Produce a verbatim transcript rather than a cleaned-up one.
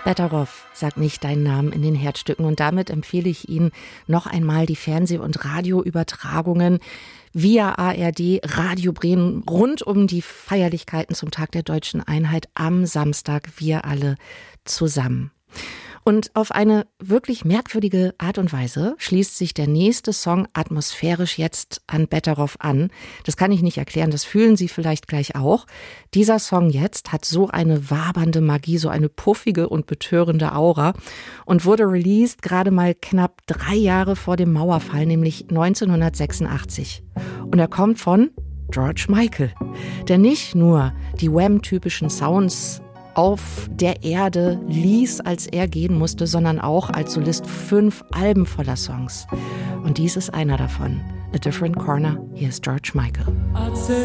Betteroff sagt nicht deinen Namen in den Herzstücken und damit empfehle ich Ihnen noch einmal die Fernseh- und Radioübertragungen via A R D Radio Bremen rund um die Feierlichkeiten zum Tag der Deutschen Einheit am Samstag, wir alle zusammen. Und auf eine wirklich merkwürdige Art und Weise schließt sich der nächste Song atmosphärisch jetzt an Betteroff an. Das kann ich nicht erklären, das fühlen Sie vielleicht gleich auch. Dieser Song jetzt hat so eine wabernde Magie, so eine puffige und betörende Aura und wurde released gerade mal knapp drei Jahre vor dem Mauerfall, nämlich neunzehnhundertsechsundachtzig. Und er kommt von George Michael, der nicht nur die Wham-typischen Sounds auf der Erde ließ, als er gehen musste, sondern auch als Solist fünf Alben voller Songs. Und dies ist einer davon. A Different Corner. Hier ist George Michael.